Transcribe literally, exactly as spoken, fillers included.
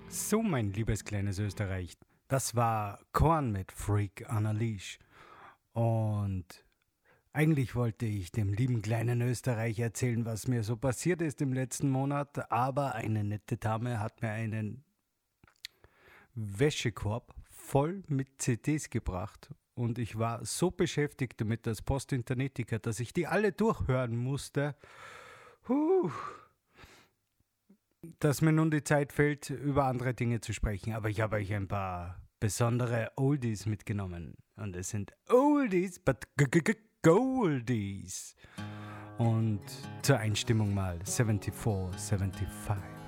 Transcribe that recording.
So, mein liebes kleines Österreich, das war Korn mit Freak on a Leash. Und eigentlich wollte ich dem lieben kleinen Österreich erzählen, was mir so passiert ist im letzten Monat, aber eine nette Dame hat mir einen Wäschekorb voll mit C Ds gebracht. Und ich war so beschäftigt damit als Post-Internetiker, dass ich die alle durchhören musste. Huh. Dass mir nun die Zeit fehlt, über andere Dinge zu sprechen. Aber ich habe euch ein paar besondere Oldies mitgenommen. Und es sind Oldies, but Goldies. Und zur Einstimmung mal vierundsiebzig, fünfundsiebzig.